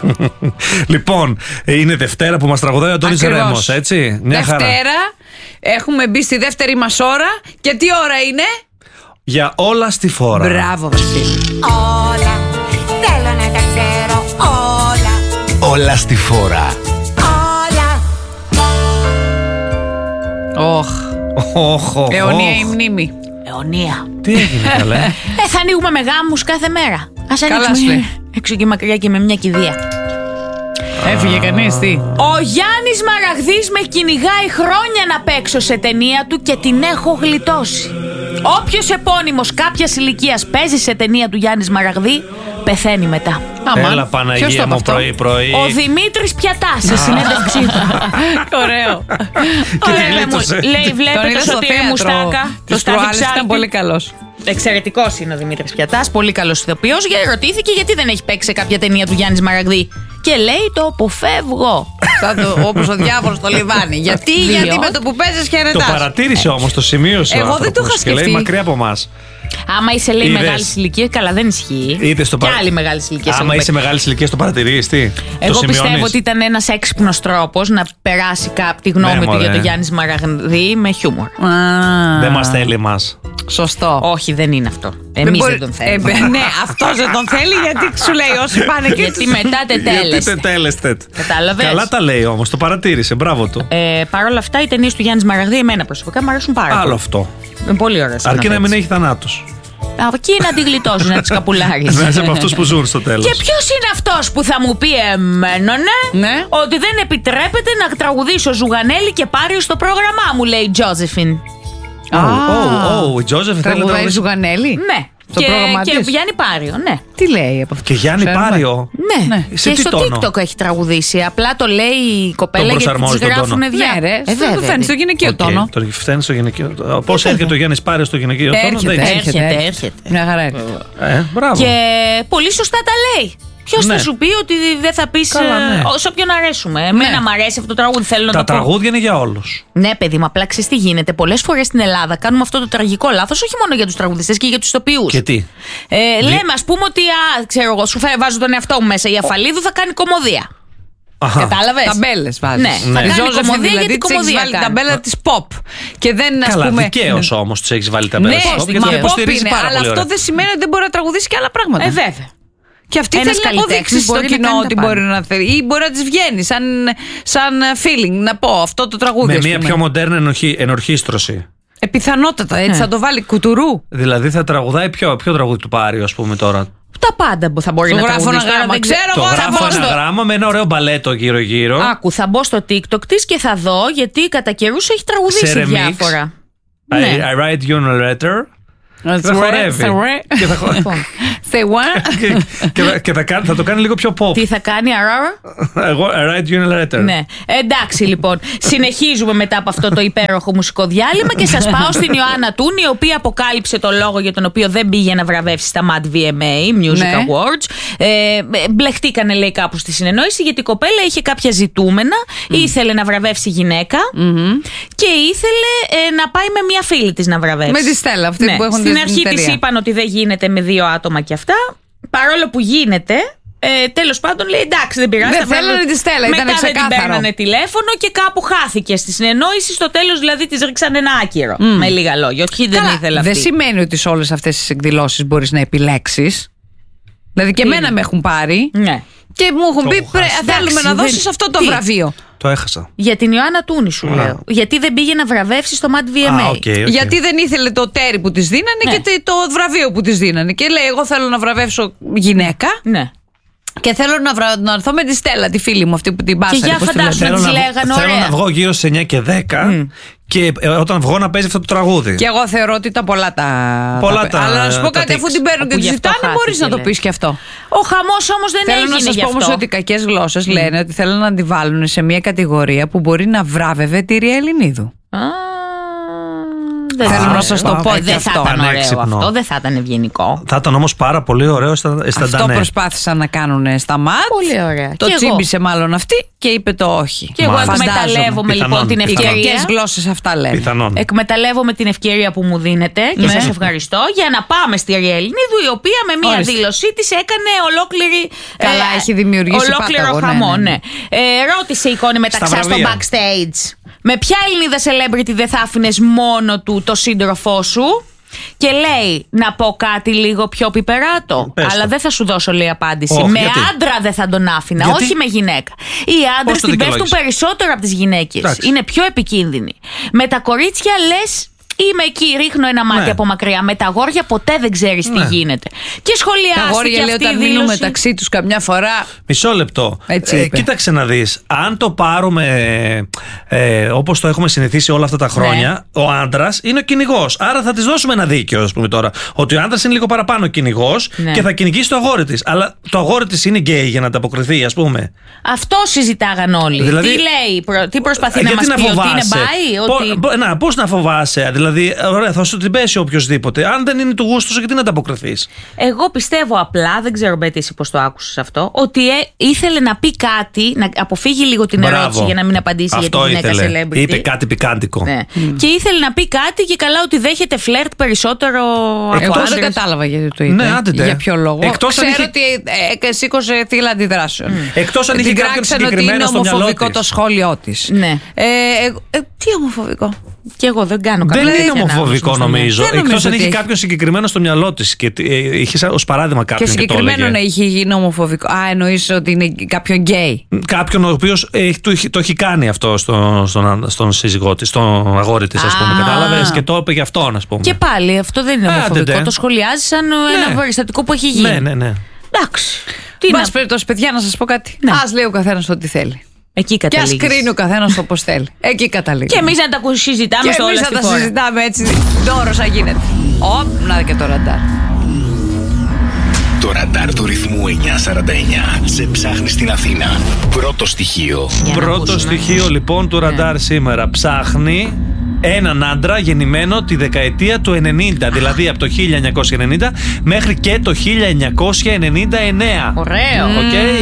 Λοιπόν, είναι Δευτέρα που μας τραγουδάει ο Αντώνης Ρέμος, έτσι. Μια χαρά. Δευτέρα, έχουμε μπει στη δεύτερη μας ώρα. Και τι ώρα είναι? Για όλα στη φόρα. Μπράβο, Βασίλη. Όλα, θέλω να τα ξέρω όλα. Όλα στη φόρα. Όλα. Αιωνία η μνήμη. Αιωνία. Τι έγινε καλέ? Θα ανοίγουμε με γάμους κάθε μέρα. Ας Καλά σου ανοίξουμε λέει. έξω και μακριά και με μια κηδεία. Έφυγε κανείς, τι? Ο Γιάννης Μαραγδής με κυνηγάει χρόνια να παίξω σε ταινία του και την έχω γλιτώσει. Όποιος επώνυμος κάποιας ηλικίας παίζει σε ταινία του Γιάννης Μαραγδή, πεθαίνει μετά. Έλα Παναγία μου πρωί-πρωί. Ο Δημήτρης Πιατάς σε συνέντευξή του. Ωραίο. Και τη γλίτωσε. Λέει, Τον βλέπετε είδα το στο Σωτήρη Μουστάκα. θέατρο. Το Τους προάλλες Στάθη ήταν πολύ καλός. Εξαιρετικός είναι ο Δημήτρης Πιατάς, πολύ καλός ηθοποιός. Ρωτήθηκε γιατί δεν έχει παίξει σε κάποια ταινία του Γιάννης Μαραγδή. Και λέει το αποφεύγω. Όπως ο διάβολος στο λιβάνι. Γιατί με το που παίζεις χαιρετάς. Το παρατήρησε όμως, το σημείωσε. Εγώ δεν το είχα Και λέει σκεφτεί. μακριά από εμάς. Άμα είσαι λέει Είδες. μεγάλη ηλικία, καλά δεν ισχύει. Είδες το Και άλλη μεγάλη ηλικία. Άμα είσαι μεγάλη ηλικία, το παρατηρείς, τι? Εγώ το πιστεύω σημειώνεις? ότι ήταν ένας έξυπνος τρόπος να περάσει τη γνώμη του μωρέ. για τον Γιάννη Μαραγδή με χιούμορ. Δεν μας θέλει εμάς. Σωστό. Όχι, δεν είναι αυτό. Εμείς δεν τον θέλουμε. Ναι, αυτός δεν τον θέλει γιατί σου λέει όσοι πάνε και Γιατί μετά Γιατί τετέλεστε. τετέλεστε. Κατάλαβες. Καλά τα λέει όμως, το παρατήρησε, μπράβο του. Παρ' όλα αυτά, οι ταινίες του Γιάννη Μαραγδή εμένα προσωπικά μου αρέσουν πάρα Άλλο πολύ. αυτό. Είναι πολύ ωραίες. Αρκεί να μην έχει θανάτους. Εκεί να τη γλιτώσει, να τη καπουλάρεις. Να είσαι από αυτούς που ζουν στο τέλος. Και ποιος είναι αυτός που θα μου πει εμένα, Ναι. ότι δεν επιτρέπεται να τραγουδήσω Ζουγανέλη και Πάριο στο πρόγραμμά μου, λέει η Τζόζεφιν. Η Τζόζεφ θέλει να Τραγουδάει τραγουδήσει. Ζουγανέλη. Ναι. Στο πρόγραμμα και της. Γιάννη Πάριο, ναι. Τι λέει από αυτό? Και Γιάννη Ξέρουμε. Πάριο. Ναι. Σε Και τι στο τόνο? TikTok έχει τραγουδήσει. Απλά το λέει η κοπέλα γιατί προσαρμόζει της τον γράφουν τόνο. διά. Ναι, ρε. Βέβαια, Το φαίνεται στο γυναικείο Οκ, τόνο. το φταίνει στο γυναικείο. Πώς έρχεται ο Γιάννης Πάριο στο γυναικείο τόνο, δεν ξέρω. Έρχεται. Μια χαρά έρχεται. Μπράβο. Και πολύ σωστά τα λέει. Ποιος Ναι. θα σου πει ότι δεν θα πεις Καλά, ναι. σε όποιον αρέσουμε. Εμένα μου αρέσει αυτό το τραγούδι, θέλω να Τα το πω. τραγούδια είναι για όλους. Ναι, παιδί μου, απλά ξέρεις τι γίνεται. Πολλές φορές στην Ελλάδα κάνουμε αυτό το τραγικό λάθος, όχι μόνο για τους τραγουδιστές και για τους ηθοποιούς. Και τι? Λέμε, ας πούμε, ότι ξέρω εγώ, βάζω τον εαυτό μου μέσα. Η Αφαλίδου θα κάνει κομμωδία. Αχα. Κατάλαβες. Ταμπέλες βάζεις. Ναι, θα κάνει Ζώζεφιν, κομμωδία δηλαδή, γιατί της έχεις κομμωδία βάλει κάνει. ταμπέλα της pop. Και δεν, ας Καλά, πούμε. δικαίως όμως τους έχεις βάλει τα Ναι, μπέλα pop, γιατί μα το pop υποστηρίζει είναι, πάρα αλλά πολύ αυτό ωραία. δεν σημαίνει ότι δεν μπορεί να τραγουδήσει και άλλα πράγματα. Βέβαια. Και αυτή Ένας θέλει να αποδείξει καλλιτέχνης στο μπορεί να κοινό κάνει τα ότι πάντα. μπορεί να θέλει. Ή μπορεί να τη βγαίνει σαν feeling, να πω αυτό το τραγούδι. Με ας μια πούμε. πιο μοντέρνα ενορχίστρωση. Πιθανότατα, έτσι θα το βάλει κουτουρού. Δηλαδή θα τραγουδάει ποιο τραγούδι του Πάριου, ας πούμε τώρα. Τα πάντα θα μπορεί Του να γράφω τραγουδήσει. ένα Τώρα γράμμα, δεν ξέρω Το εγώ, θα γράφω μπω ένα στο- γράμμα με ένα ωραίο μπαλέτο γύρω-γύρω. Άκου, θα μπω στο TikTok της και θα δω γιατί κατά καιρούς έχει Σε τραγουδήσει remix. διάφορα. I Ναι. write you a letter. Και θα χορεύει. Και θα χο- Say what? και θα το κάνει λίγο πιο pop. Τι θα κάνει, αράρα. Εγώ I write you a letter. Ναι. Εντάξει λοιπόν. Συνεχίζουμε μετά από αυτό το υπέροχο μουσικό διάλειμμα και σας πάω στην Ιωάννα Τούν, η οποία αποκάλυψε το λόγο για τον οποίο δεν πήγε να βραβεύσει στα Mad VMA Music Ναι. Awards. Μπλεχτήκανε λέει κάπου στη συνεννόηση γιατί η κοπέλα είχε κάποια ζητούμενα. Ήθελε να βραβεύσει γυναίκα και ήθελε να πάει με μια φίλη της να βραβεύσει. Με τη Στέλλα, αυτή που έχουν Στην την αρχή εταιρεία. της είπαν ότι δεν γίνεται με 2 άτομα και αυτά. Παρόλο που γίνεται, τέλος πάντων λέει εντάξει δεν πειράζει. Δεν θα θέλανε βρω- τη Στέλλα, ήταν Μετά δεν την ξεκάθαρο. παίρνανε τηλέφωνο και κάπου χάθηκε στη συνεννόηση. Στο τέλος δηλαδή της ρίξανε ένα άκυρο. Με λίγα λόγια. Όχι, δεν Καλά, ήθελα αυτή. δεν σημαίνει ότι σε όλες αυτές τις εκδηλώσεις μπορείς να επιλέξεις. Δηλαδή και εμένα με έχουν πάρει Ναι. και μου έχουν πει έχω χάσει. θέλουμε Εντάξει, να δεν- δώσεις αυτό το Τι? βραβείο. Το έχασα. Για την Ιωάννα Τούνη σου λέω. Γιατί δεν πήγε να βραβεύσει στο Mad VMA. οκ. Γιατί δεν ήθελε το τέρι που της δίνανε Ναι. και το βραβείο που της δίνανε. Και λέει εγώ θέλω να βραβεύσω γυναίκα Ναι. και θέλω να έρθω με τη Στέλλα, τη φίλη μου αυτή που την πάσανε. για πώς τη φαντάσου λένε. να της λέγανε Θέλω ωραία. να βγω γύρω στις 9 και 10 και όταν βγω να παίζει αυτό το τραγούδι. Και εγώ θεωρώ ότι ήταν πολλά Πολλά τα- Αλλά να σου πω τα κάτι, tics. αφού την παίρνουν και Όπου τη γι' αυτό ζητάνε, μπορείς να χάθηκε, το λέει. πεις και αυτό. Ο χαμός όμως δεν Θέλω να έγινε σας γι' πω αυτό. όμως ότι οι κακές γλώσσες λένε ότι θέλουν να τη βάλουν σε μια κατηγορία που μπορεί να βράβευε τη Ρία Ελληνίδου. Θέλω να σας το πω και Δεν θα αυτό. ήταν ωραίο Πανέξυπνο. αυτό, δεν θα ήταν ευγενικό. Θα ήταν όμως πάρα πολύ ωραίο στα Αυτό ντανέ. προσπάθησαν να κάνουν στα ΜΑΤ. Πολύ ωραία. Το Και εγώ. τσίμπησε μάλλον αυτή και είπε το όχι. Και εγώ Μάλιστα. εκμεταλλεύομαι λοιπόν Πιθανόν, την πιθανόν. ευκαιρία. Ποιες γλώσσες αυτά λένε. Πιθανόν. Εκμεταλλεύομαι την ευκαιρία που μου δίνετε και Ναι. σας ευχαριστώ για να πάμε στη Ριέλ Ελληνίδου, η οποία με μία Ορίστε. δήλωσή της έκανε ολόκληρη. Καλά, έχει δημιουργήσει ολόκληρο πάταγο, ναι, χαμό. ναι. Ναι. Ρώτησε η εικόνη Μεταξά Στα στο βραβεία. backstage. Με ποια Ελληνίδα celebrity δεν θα άφηνες μόνο του το σύντροφό σου? Και λέει, να πω κάτι λίγο πιο πιπεράτο. Πες το. Αλλά δεν θα σου δώσω, λέει, απάντηση. Όχι, με γιατί? άντρα δεν θα τον άφηνα, Γιατί? όχι με γυναίκα. Οι άντρες το την πέφτουν δικαιολόγησες? περισσότερο από τις γυναίκες. Εντάξει. Είναι πιο επικίνδυνοι. Με τα κορίτσια λες, είμαι εκεί, ρίχνω ένα μάτι Ναι. από μακριά. Με τα αγόρια ποτέ δεν ξέρεις τι Ναι. γίνεται. Και Τα σχολιάστηκε αγόρια λέει αυτή η όταν μείνουν δήλωση. μεταξύ τους καμιά φορά. Μισό λεπτό. Έτσι είπε. Κοίταξε να δεις. Αν το πάρουμε όπως το έχουμε συνηθίσει όλα αυτά τα χρόνια, ο άντρας είναι ο κυνηγός. Άρα θα της δώσουμε ένα δίκαιο, ας πούμε τώρα. Ότι ο άντρας είναι λίγο παραπάνω κυνηγός Ναι. και θα κυνηγήσει το αγόρι της. Αλλά το αγόρι της είναι γκέι για να ανταποκριθεί, ας πούμε. Αυτό συζητάγαν όλοι. Δηλαδή- τι λέει, τι προσπαθεί να Γιατί μας πει, ότι είναι φοβάσαι? μπάι, Πώς να φοβάσαι? Δηλαδή, ωραία, θα σου την πέσει οποιοδήποτε. Αν δεν είναι του γούστου σου, γιατί να ανταποκριθείς? Εγώ πιστεύω απλά, δεν ξέρω Μπέτη εσύ πώς το άκουσες αυτό, ότι ήθελε να πει κάτι, να αποφύγει λίγο την Μπράβο. ερώτηση για να μην απαντήσει για τη Αυτό γυναίκα ήθελε. celebrity. Είπε κάτι πικάντικο. Ναι. Και ήθελε να πει κάτι και καλά ότι δέχεται φλερτ περισσότερο από Εγώ δεν άντρες. κατάλαβα γιατί το είπε. Ναι, άντε τε. Για ποιο λόγο. Εκτός αν Ξέρω είχε- ότι σήκωσε θύελλα αντιδράσεων. Εκτός αν είχε Την κάποιον κράξαν ότι συγκεκριμένο είναι στο μυαλό ομοφοβικό της. το σχόλιο της. Ναι. Τι ομοφοβικό? Και εγώ δεν κάνω Δεν καμία είναι τέτοια ομοφοβικό ανάγνωση, ναι. νομίζω. Δεν νομίζω Εκτός αν ότι είχε έχει. κάποιον συγκεκριμένο στο μυαλό της και είχε ως παράδειγμα Και κάποιον και το συγκεκριμένο να έλεγε. είχε γίνει ομοφοβικό. Α, εννοείς ότι είναι κάποιον γκέι. Κάποιον ο οποίος το έχει κάνει αυτό στον σύζυγό της, στον αγόρι της, ας πούμε. Α. Κατάλαβες, και το είπε για αυτόν, ας πούμε. Και πάλι αυτό δεν είναι Άντε, ομοφοβικό. ντε. Το σχολιάζει σαν ένα περιστατικό που έχει γίνει. Ναι. Εντάξει. Τι Μπας να... περιπτώσει, παιδιά, να σας πω κάτι. Ναι. Ας λέει ο καθένας ό,τι θέλει. Εκεί Και ας καταλήγεις. κρίνει ο καθένας όπως θέλει. Εκεί καταλήγει. Και εμείς να τα συζητάμε Και στο όλα εμείς θα στη τα φορά. συζητάμε έτσι. Δώρος θα γίνεται. Να δει και το ραντάρ. Το ραντάρ του ρυθμού 949 σε ψάχνει στην Αθήνα. Πρώτο στοιχείο. Για να Πρώτο ακούσουμε. στοιχείο λοιπόν του ραντάρ σήμερα. Ψάχνει έναν άντρα γεννημένο τη δεκαετία του 90, δηλαδή από το 1990 μέχρι και το 1999. Ωραίο. Οκ.